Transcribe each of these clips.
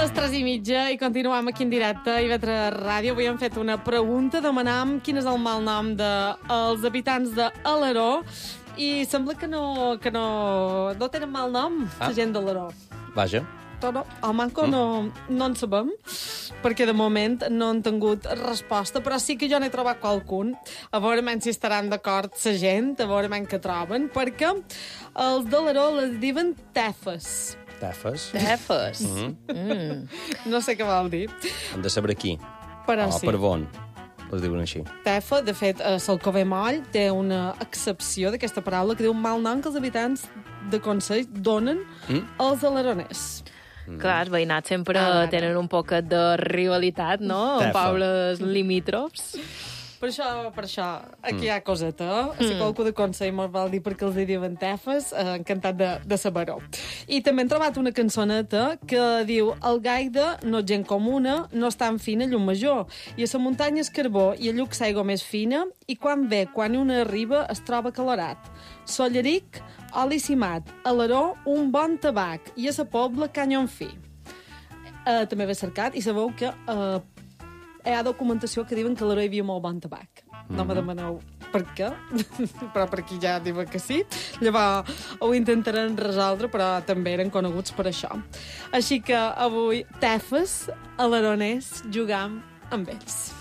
les 3:30 i continuem aquí en directe a IB3 Ràdio. Avui hem fet una pregunta, demanàvem quin és el malnom dels habitants d'Alaró i sembla que no tenen malnom, la gent d'Alaró. Vaja. El manco no en sabem, perquè de moment no han tingut resposta, però sí que jo n'he trobat qualcun. A veure si estaran d'acord la gent, a veure què troben, perquè els d'Alaró les diuen tefes. Tefes? Tefes. No sé què vol dir. Hem de saber qui. Però sí. Per on les diuen així. Tefa, de fet, a Salcover Moll té una excepció d'aquesta paraula que diu un mal nom que els habitants de Consell donen als alaroners. Clar, els veïnats sempre tenen un poquet de rivalitat, no? Tefa. En pobles limítrofs. Per això, aquí hi ha coseta. Si qualcú de Consell mos vol dir perquè els diuen tefes, encantat de saber-ho. I també hem trobat una cançoneta que diu el gaire no és gent comuna, no és tan fina llum major, i a la muntanya és carbó i a lluc s'aigua més fina, i quan una arriba es troba calorat. Solleric, oli cimat, Alaró, un bon tabac, i a la pobla canyon fi. També ve cercat, i sabeu que hi ha documentació que diuen que a Alaró hi havia molt bon tabac. No me demaneu per què, però per aquí ja diuen que sí. Llavors ho intentaran resoldre, però també eren coneguts per això. Així que avui, tefes, alaroners, jugam amb ells.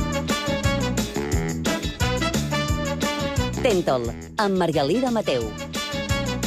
Tentol, amb Margalida Mateu.